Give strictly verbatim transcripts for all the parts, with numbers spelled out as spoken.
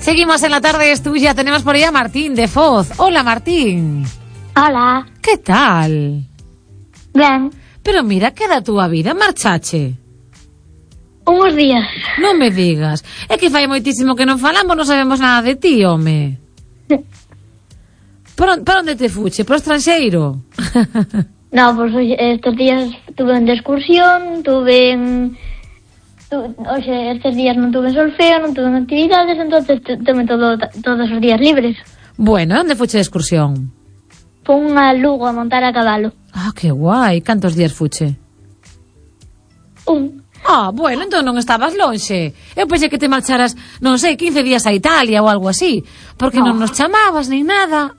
Seguimos en la tarde, es tuya. Tenemos por ahí a Martín de Foz. Hola, Martín. Hola. ¿Qué tal? Ben. Pero mira, que da túa vida, marchache? Uns días. Non me digas. É que fai moitísimo que non falamos, non sabemos nada de ti, home. Para onde te fuche? Para o estranxeiro? No, pues estos días tuve de excursión, tuve en... Tu, oxe, estes días non tuve solfeo, non tuve actividades, entonces tuve todo, todos os días libres. Bueno, onde fuche de excursión? Fun a Lugo a montar a cabalo. Ah, que guai. Cantos días fuche? Un. Ah, bueno, entón non estabas lonxe. Eu pensei que te marcharas, non sei, quince días a Italia ou algo así, porque no. non nos chamabas nin nada.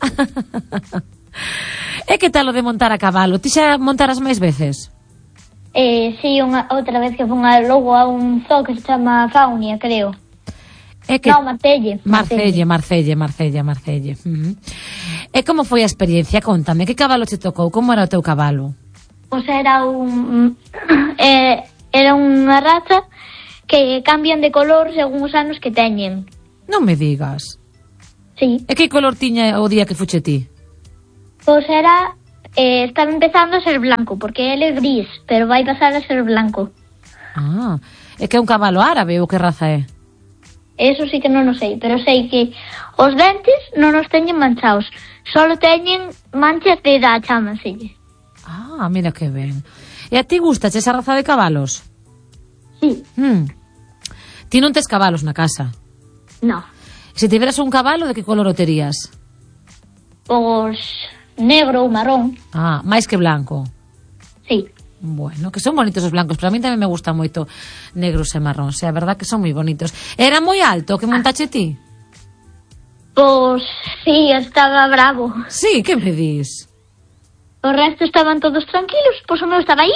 E que tal o de montar a cabalo? Ti xa montaras máis veces? Eh, sí, unha, outra vez que fun a Lugo a un zoo que se chama Faunia, creo. É que... No, Marcelle. Marcelle, Marcelle, Marcelle, Marcelle. Uh-huh. E como foi a experiencia? Contame, que cabalo te tocou? Como era o teu cabalo? Pois era un... Eh, era unha raza que cambian de color según os anos que teñen. Non me digas. Sí. E que color tiña o día que fuche ti? Pois era... Eh, estaba empezando a ser blanco, porque ele é gris, pero vai pasar a ser blanco. Ah, é que é un cabalo árabe ou que raza é? Eso sí que non o sei, pero sei que os dentes non os teñen manchados, solo teñen manchas de edad, chámaselle. Ah, mira que ben. E a ti gustache esa raza de cabalos? Sí. Hmm. Ti non tes cabalos na casa? No. Se tiveras un cabalo, de que color o terías? Pois negro ou marrón. Ah, máis que blanco. Sí. Bueno, que son bonitos os blancos, pero a mí tamén me gusta moito negros e marróns, é a verdad que son moi bonitos. Era moi alto que montache ti? Pois sí, estaba bravo. Sí, que me dis? O resto estaban todos tranquilos, pois o meu estaba aí.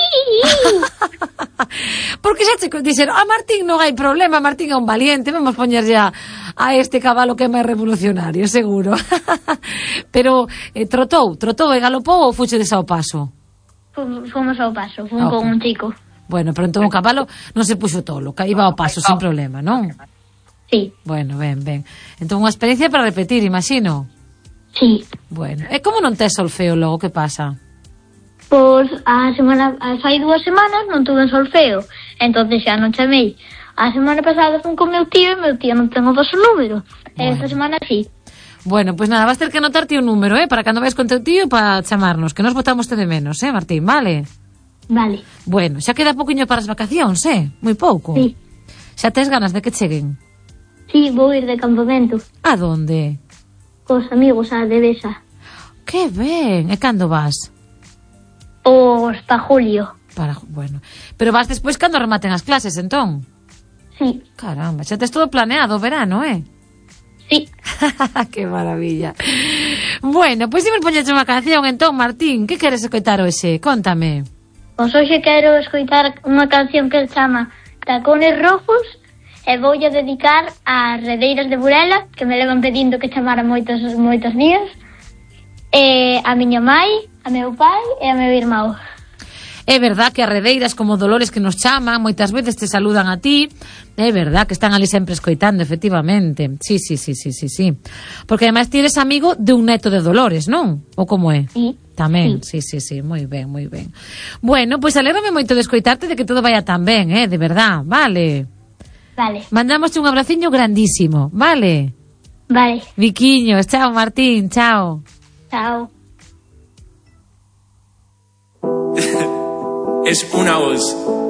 Porque xa te dixeron, a Martín non hai problema, Martín é un valiente, vamos poñer ya a este cabalo que é máis revolucionario, seguro. Pero eh, trotou, trotou e galopou ou fuche de ao paso? Fomos ao paso, fomos okay. con un chico. Bueno, pero entón o cabalo non se puxo tolo, que iba ao paso sin problema, non? Sí. Bueno, ben, ben. Entón unha experiencia para repetir, imagino. Sí. Bueno, e como non tes solfeo logo, que pasa? Pois a semana, a fai dúas semanas non tuve solfeo, entonces xa non chamei. A semana pasada fun con meu tío e meu tío non ten o vosso número. Bueno. Esta semana sí. Bueno, pois pues nada, vas ter que anotarte un número, eh, para cando vais con teu tío para chamarnos, que nos botamos te de menos, eh, Martín, vale? Vale. Bueno, xa queda pouquiño para as vacacións, eh? Moi pouco. Sí. Xa tes ganas de que cheguen? Sí, vou ir de campamento. A donde? Cos amigos a Devesa. Que ben, e cando vas? Pois pa julio. Para, bueno, pero vas despois cando rematen as clases, entón? Sí. Caramba, xa tes todo planeado o verano, eh? Sí. Que maravilla. Bueno, pois pues imos poñerche unha canción, entón, Martín, que queres escoitar hoxe? Contame. Pois hoxe quero escoitar unha canción que se chama Tacones Rojos e voulle dedicar ás redeiras de Burela, que me levan pedindo que chamara moitos moitos días, e a miña mai, a meu pai e a meu irmão. É verdad que as redeiras como Dolores que nos chaman, moitas veces te saludan a ti. É verdad que están ali sempre escoitando, efectivamente. Sí, sí, sí, sí, sí, sí. Porque ademais ti eres amigo de un neto de Dolores, non? Ou como é? Sí. Tamén, sí, sí, sí, moi ben, moi ben. Bueno, pois pues alégrame moito de escoitarte, de que todo vaya tan ben, eh, de verdad, vale? Vale. Mandamosche un abraciño grandísimo, vale? Vale. Viquiños, chao Martín, chao. Chao. Es una voz.